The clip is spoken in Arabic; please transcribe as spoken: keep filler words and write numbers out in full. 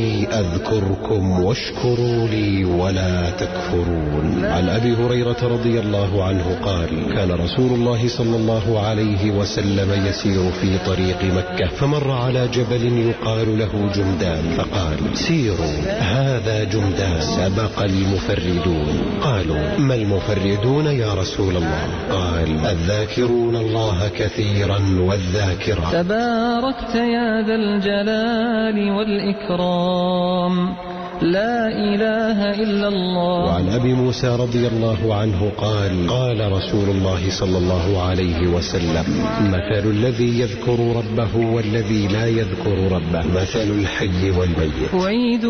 أذكركم واشكروا لي ولا تكفرون. عن أبي هريرة رضي الله عنه قال: كان رسول الله صلى الله عليه وسلم يسير في طريق مكة فمر على جبل يقال له جمدان فقال: سيروا هذا جمدان سبق المفردون. قالوا: ما المفردون يا رسول الله؟ قال: الذاكرون الله كثيرا والذاكرات. تباركت يا ذا الجلال والإكرام، لا إله إلا الله. وعن أبي موسى رضي الله عنه قال: قال رسول الله صلى الله عليه وسلم: مثل الذي يذكر ربه والذي لا يذكر ربه مثل الحي والميت.